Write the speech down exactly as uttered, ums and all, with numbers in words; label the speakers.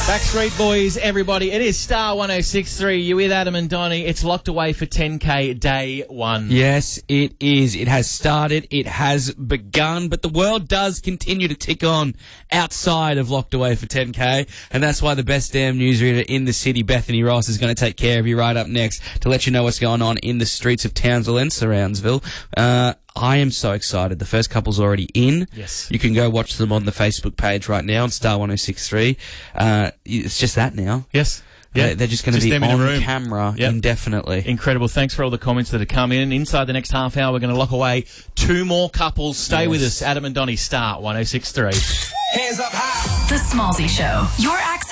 Speaker 1: Backstreet Boys, everybody. It is Star one oh six point three. You're with Adam and Donnie. It's locked away for ten K day one.
Speaker 2: Yes, it is. It has started. It has begun. But the world does continue to tick on outside of locked away for ten K. And that's why the best damn newsreader in the city, Bethany Ross, is going to take care of you right up next to let you know what's going on in the streets of Townsville and Surroundsville. Uh, I am so excited. The first couple's already in.
Speaker 1: Yes.
Speaker 2: You can go watch them on the Facebook page right now on Star one oh six point three. Uh, it's just that now.
Speaker 1: Yes. Yeah.
Speaker 2: Uh, they're just going to be
Speaker 1: them in a
Speaker 2: on
Speaker 1: room.
Speaker 2: camera
Speaker 1: Yep.
Speaker 2: indefinitely.
Speaker 1: Incredible. Thanks for all the comments that have come in. Inside the next half hour, we're going to lock away two more couples. Stay
Speaker 2: Yes.
Speaker 1: with us. Adam and Donnie, Star one oh six point three.
Speaker 3: Hands up high.
Speaker 4: The Smallsy Show. Your access